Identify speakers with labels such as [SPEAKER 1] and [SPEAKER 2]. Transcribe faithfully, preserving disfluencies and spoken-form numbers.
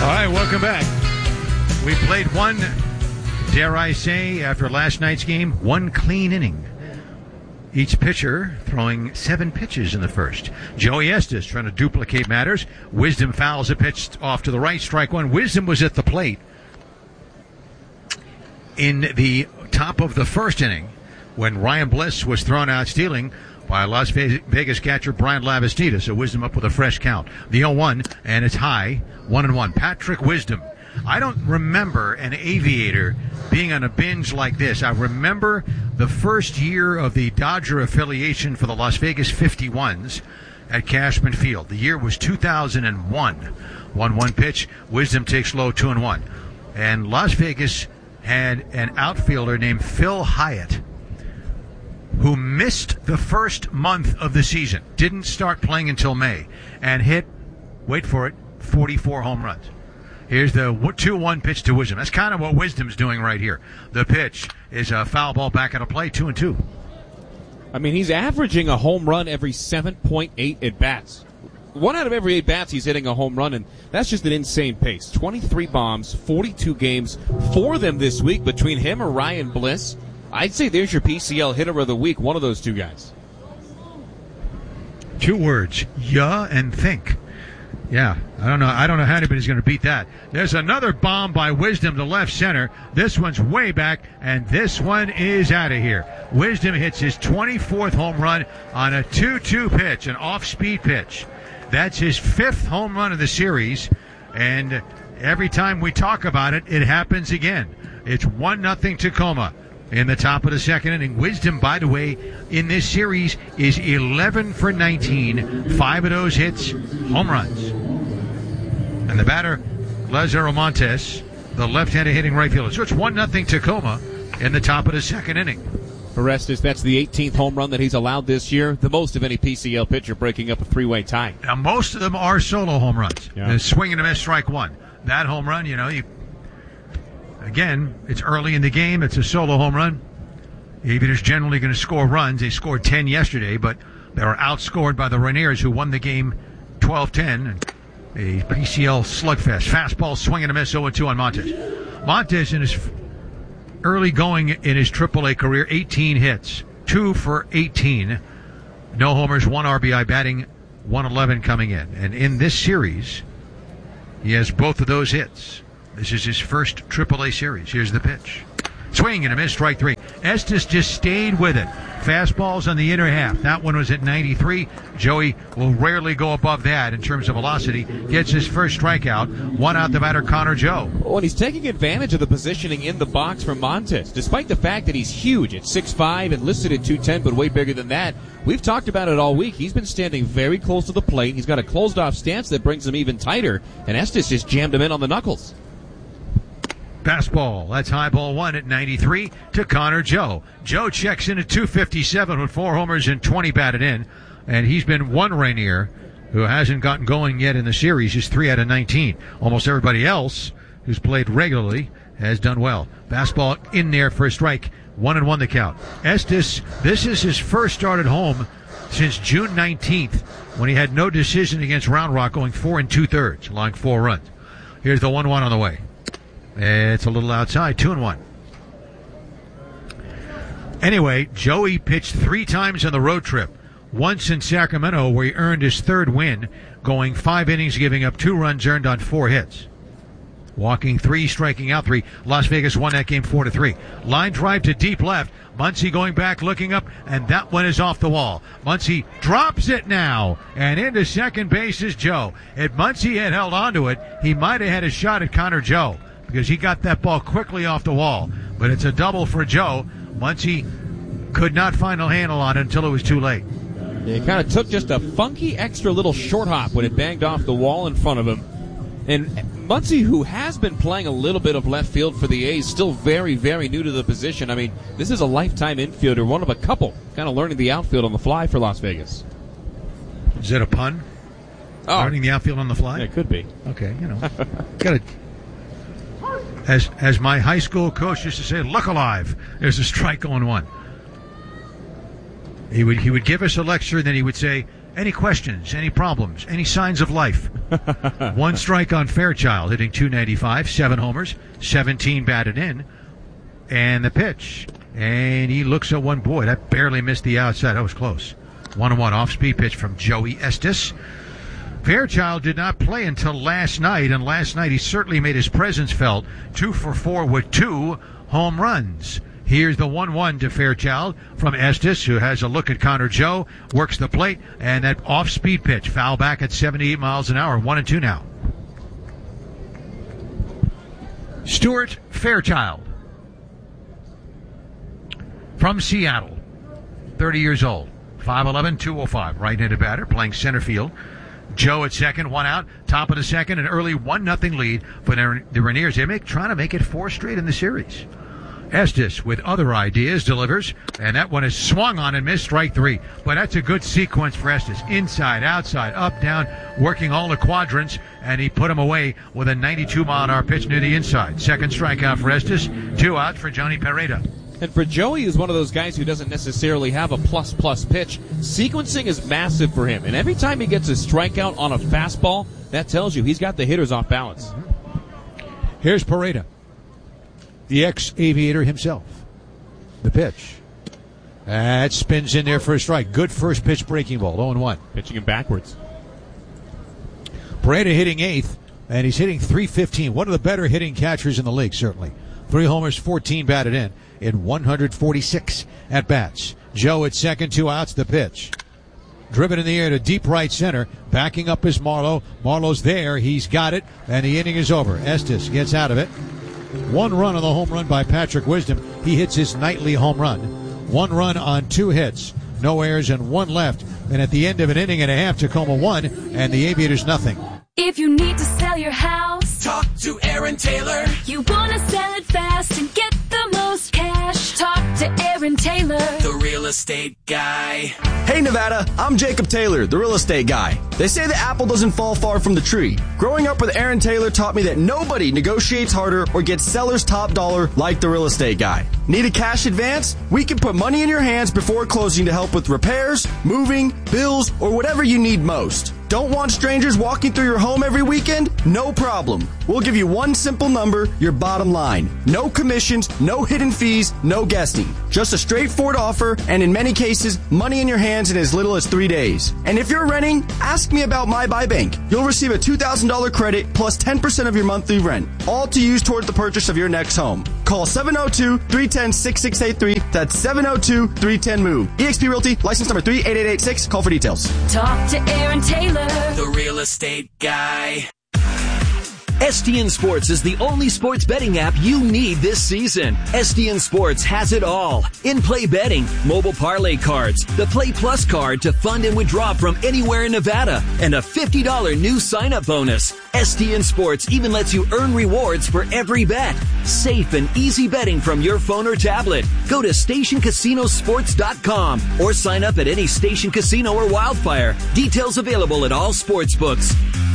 [SPEAKER 1] All right, welcome back. We played one, dare I say, after last night's game, one clean inning. Each pitcher throwing seven pitches in the first. Joey Estes trying to duplicate matters. Wisdom fouls a pitch off to the right, strike one. Wisdom was at the plate in the top of the first inning when Ryan Bliss was thrown out stealing by Las Vegas catcher Brian Lavastida. So Wisdom up with a fresh count. The oh one, and it's high, one and one. Patrick Wisdom. I don't remember an aviator being on a binge like this. I remember the first year of the Dodger affiliation for the Las Vegas fifty-ones at Cashman Field. The year was two thousand one. one one pitch. Wisdom takes low, two and one. And Las Vegas had an outfielder named Phil Hyatt, who missed the first month of the season, didn't start playing until May, and hit, wait for it, forty-four home runs. Here's the two one pitch to Wisdom. That's kind of what Wisdom's doing right here. The pitch is a foul ball back into play, two and two.
[SPEAKER 2] I mean, he's averaging a home run every seven point eight at-bats. One out of every eight bats, he's hitting a home run, and that's just an insane pace. twenty-three bombs, forty-two games, four of them this week between him or Ryan Bliss. I'd say there's your P C L hitter of the week, one of those two guys.
[SPEAKER 1] Two words, yeah and think. Yeah, I don't know. I don't know how anybody's going to beat that. There's another bomb by Wisdom to left center. This one's way back, and this one is out of here. Wisdom hits his twenty-fourth home run on a two two pitch, an off-speed pitch. That's his fifth home run of the series, and every time we talk about it, it happens again. It's one nothing Tacoma in the top of the second inning. Wisdom, by the way, in this series is eleven for nineteen. Five of those hits, home runs. And the batter, Lazaro Montes, the left-handed hitting right fielder. So it's one nothing Tacoma in the top of the second inning.
[SPEAKER 2] For Estes, that's the eighteenth home run that he's allowed this year, the most of any P C L pitcher breaking up a three-way tie.
[SPEAKER 1] Now, most of them are solo home runs.
[SPEAKER 2] Yeah.
[SPEAKER 1] The swing and a miss, strike one. That home run, you know, you again, it's early in the game. It's a solo home run. Aviators generally going to score runs. They scored ten yesterday, but they were outscored by the Rainiers, who won the game twelve ten. A P C L slugfest. Fastball, swing and a miss, oh and two on Montes. Montes, in his early going in his triple A career, eighteen hits, two for eighteen. No homers, one R B I, batting one eleven coming in. And in this series, he has both of those hits. This is his first triple A series. Here's the pitch. Swing and a miss, strike three. Estes just stayed with it. Fastballs on the inner half. That one was at ninety-three. Joey will rarely go above that in terms of velocity. Gets his first strikeout. One out the batter, Connor Joe.
[SPEAKER 2] Oh, and he's taking advantage of the positioning in the box for Montes. Despite the fact that he's huge at six five and listed at two ten, but way bigger than that, we've talked about it all week. He's been standing very close to the plate. He's got a closed-off stance that brings him even tighter, and Estes just jammed him in on the knuckles.
[SPEAKER 1] Fastball. That's high ball one at ninety-three to Connor Joe. Joe checks in at two fifty-seven with four homers and twenty batted in. And he's been one Rainier who hasn't gotten going yet in the series. He's three out of nineteen. Almost everybody else who's played regularly has done well. Fastball in there for a strike. One and one the count. Estes, this is his first start at home since June nineteenth when he had no decision against Round Rock, going four and two thirds, allowing four runs. Here's the one one on the way. It's a little outside, two and one. Anyway, Joey pitched three times on the road trip. Once in Sacramento, where he earned his third win, going five innings, giving up two runs earned on four hits. Walking three, striking out three. Las Vegas won that game four to three. Line drive to deep left. Muncy going back, looking up, and that one is off the wall. Muncy drops it now, and into second base is Joe. If Muncy had held onto it, he might have had a shot at Connor Joe, because he got that ball quickly off the wall. But it's a double for Joe. Muncy could not find a handle on it until it was too late.
[SPEAKER 2] It kind of took just a funky extra little short hop when it banged off the wall in front of him. And Muncy, who has been playing a little bit of left field for the A's, still very, very new to the position. I mean, this is a lifetime infielder, one of a couple, kind of learning the outfield on the fly for Las Vegas.
[SPEAKER 1] Is that a pun?
[SPEAKER 2] Oh.
[SPEAKER 1] Learning the outfield on the fly?
[SPEAKER 2] Yeah, it could be.
[SPEAKER 1] Okay, you know. Got to... As as my high school coach used to say, look alive. There's a strike on one. He would he would give us a lecture, then he would say, Any questions? Any problems? Any signs of life? One strike on Fairchild, hitting two ninety-five, seven homers, seventeen batted in. And the pitch. And he looks at one. Boy, that barely missed the outside. That was close. One and one off-speed pitch from Joey Estes. Fairchild did not play until last night, and last night he certainly made his presence felt. Two for four with two home runs. Here's the one one to Fairchild from Estes, who has a look at Connor Joe, works the plate, and that off-speed pitch. Foul back at seventy-eight miles an hour. One and two now. Stuart Fairchild from Seattle, thirty years old, five eleven, two oh five, right-handed batter, playing center field. Joe at second, one out, top of the second, an early one nothing lead for the, the Rainiers. They're make, trying to make it four straight in the series. Estes with other ideas delivers, and that one is swung on and missed, strike three. But that's a good sequence for Estes. Inside, outside, up, down, working all the quadrants, and he put him away with a ninety-two mile an hour pitch near the inside. Second strikeout for Estes, two outs for Johnny Pereda.
[SPEAKER 2] And for Joey, who's one of those guys who doesn't necessarily have a plus-plus pitch, sequencing is massive for him. And every time he gets a strikeout on a fastball, that tells you he's got the hitters off balance.
[SPEAKER 1] Here's Pereda, the ex-Aviator himself. The pitch. That spins in there for a strike. Good first pitch breaking ball, oh and one.
[SPEAKER 2] Pitching him backwards.
[SPEAKER 1] Pereda hitting eighth, and he's hitting three fifteen. One of the better hitting catchers in the league, certainly. Three homers, fourteen batted in, in one hundred forty-six at-bats. Joe at second, two outs, the pitch. Driven in the air to deep right center. Backing up is Marlowe. Marlowe's there. He's got it, and the inning is over. Estes gets out of it. One run on the home run by Patrick Wisdom. He hits his nightly home run. One run on two hits. No errors and one left. And at the end of an inning and a half, Tacoma won, and the Aviators nothing.
[SPEAKER 3] If you need to sell your house,
[SPEAKER 4] talk to Aaron Taylor.
[SPEAKER 3] You want to sell it fast and get the most cash, talk to Aaron Taylor,
[SPEAKER 4] the real estate guy.
[SPEAKER 5] Hey Nevada, I'm Jacob Taylor, the real estate guy. They say the apple doesn't fall far from the tree. Growing up with Aaron Taylor taught me that nobody negotiates harder or gets seller's top dollar like the real estate guy. Need a cash advance? We can put money in your hands before closing to help with repairs, moving, bills, or whatever you need most. Don't want strangers walking through your home every weekend? No problem. We'll give you one simple number, your bottom line. No commissions, no hidden fees, no guessing. Just a straightforward offer, and in many cases, money in your hands in as little as three days. And if you're renting, ask me about My Buy Bank. You'll receive a two thousand dollars credit plus ten percent of your monthly rent, all to use toward the purchase of your next home. Call seven oh two, three one oh, six six eight three. That's seven oh two, three one oh, MOVE. eXp Realty, license number three eight eight eight six. Call for details.
[SPEAKER 3] talk to Aaron Taylor,
[SPEAKER 4] the real estate guy.
[SPEAKER 6] S T N Sports is the only sports betting app you need this season. S T N Sports has it all. In-play betting, mobile parlay cards, the Play Plus card to fund and withdraw from anywhere in Nevada, and a fifty dollars new sign-up bonus. S T N Sports even lets you earn rewards for every bet. Safe and easy betting from your phone or tablet. Go to station casino sports dot com or sign up at any Station Casino or Wildfire. Details available at all sports books.